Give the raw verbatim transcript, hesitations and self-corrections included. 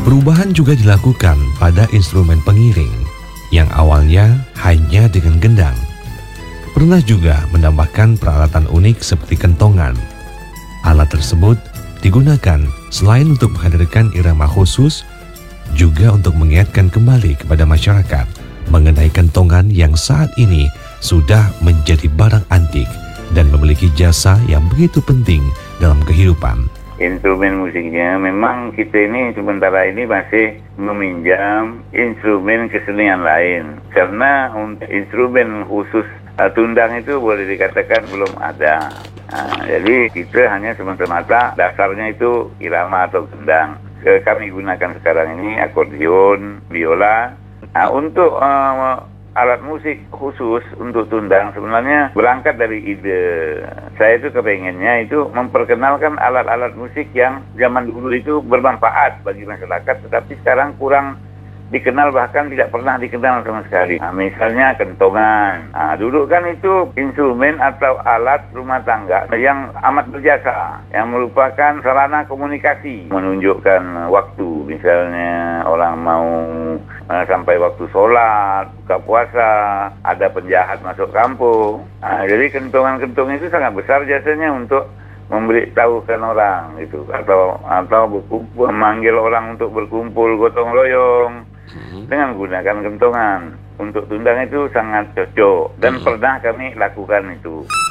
Perubahan juga dilakukan pada instrumen pengiring yang awalnya hanya dengan gendang. Pernah juga menambahkan peralatan unik seperti kentongan. Alat tersebut digunakan selain untuk menghadirkan irama khusus, juga untuk mengingatkan kembali kepada masyarakat mengenai kentongan yang saat ini sudah menjadi barang antik dan memiliki jasa yang begitu penting dalam kehidupan. Instrumen musiknya memang kita ini sementara ini masih meminjam instrumen kesenian lain. Karena untuk instrumen khusus uh, tundang itu boleh dikatakan belum ada. Nah, jadi kita hanya semata-mata dasarnya itu irama atau gendang. Kami gunakan sekarang ini akordeon, biola. Nah, untuk uh, alat musik khusus untuk tundang sebenarnya berangkat dari ide. Saya itu kepengennya itu memperkenalkan alat-alat musik yang zaman dulu itu bermanfaat bagi masyarakat, tetapi sekarang kurang dikenal, bahkan tidak pernah dikenal sama sekali. Nah, misalnya kentongan. Nah, dulu kan itu instrumen atau alat rumah tangga yang amat berjasa, yang merupakan sarana komunikasi, menunjukkan waktu. Misalnya orang mau uh, sampai waktu sholat, buka puasa, ada penjahat masuk kampung. Nah, jadi kentongan-kentongan itu sangat besar jasanya untuk memberitahukan orang gitu, atau atau berkumpul, memanggil orang untuk berkumpul gotong royong dengan menggunakan kentongan. Untuk tundang itu sangat cocok dan pernah kami lakukan itu.